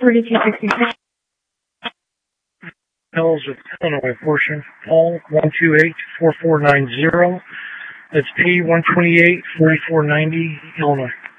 3266. Hills of Illinois portion, Paul 1284490. That's P 128 4490, Illinois.